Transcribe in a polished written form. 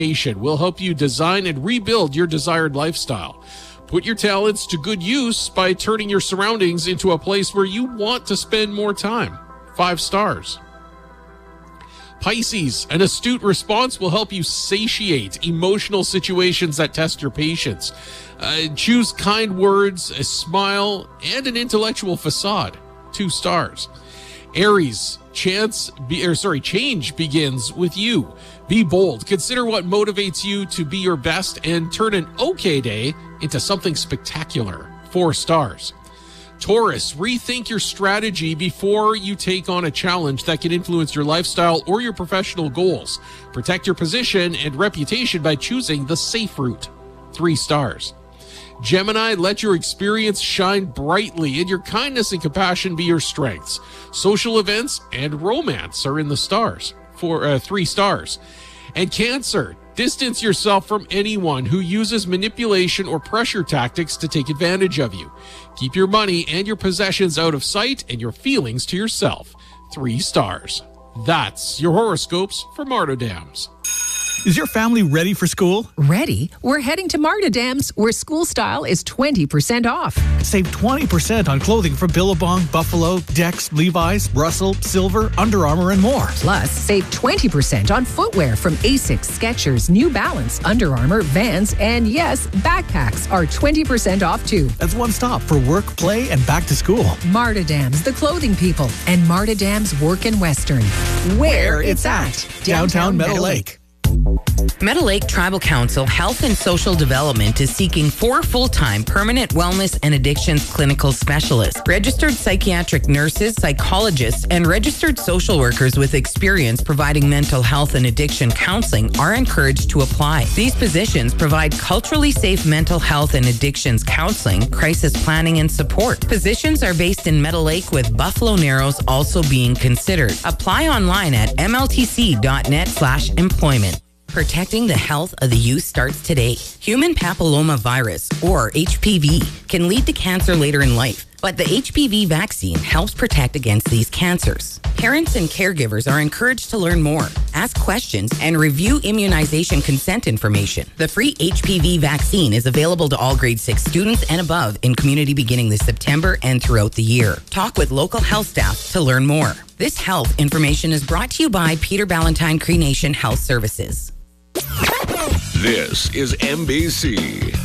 will help you design and rebuild your desired lifestyle. Put your talents to good use by turning your surroundings into a place where you want to spend more time. 5 stars. Pisces, an astute response will help you satiate emotional situations that test your patience. Choose kind words, a smile, and an intellectual facade. 2 stars. Aries, change begins with you. Be bold. Consider what motivates you to be your best and turn an okay day into something spectacular. 4 stars. Taurus, rethink your strategy before you take on a challenge that can influence your lifestyle or your professional goals. Protect your position and reputation by choosing the safe route. 3 stars. Gemini, let your experience shine brightly and your kindness and compassion be your strengths. Social events and romance are in the stars. 3 stars. And Cancer, distance yourself from anyone who uses manipulation or pressure tactics to take advantage of you. Keep your money and your possessions out of sight and your feelings to yourself. 3 stars. That's your horoscopes for Marta Dams. Is your family ready for school? Ready? We're heading to Marta Dams, where school style is 20% off. Save 20% on clothing from Billabong, Buffalo, Dex, Levi's, Russell, Silver, Under Armour, and more. Plus, save 20% on footwear from Asics, Skechers, New Balance, Under Armour, Vans, and yes, backpacks are 20% off too. That's one stop for work, play, and back to school. Marta Dams, the clothing people, and Marta Dams Work in Western. Where it's at. Downtown Meadow Lake. Meadow Lake Tribal Council Health and Social Development is seeking 4 full-time permanent wellness and addictions clinical specialists, registered psychiatric nurses, psychologists, and registered social workers with experience providing mental health and addiction counseling are encouraged to apply. These positions provide culturally safe mental health and addictions counseling, crisis planning, and support. Positions are based in Meadow Lake, with Buffalo Narrows also being considered. Apply online at mltc.net/employment. Protecting the health of the youth starts today. Human papilloma virus, or HPV, can lead to cancer later in life, but the HPV vaccine helps protect against these cancers. Parents and caregivers are encouraged to learn more, ask questions, and review immunization consent information. The free HPV vaccine is available to all grade 6 students and above in community beginning this September and throughout the year. Talk with local health staff to learn more. This health information is brought to you by Peter Ballantyne Cree Nation Health Services. This is MBC.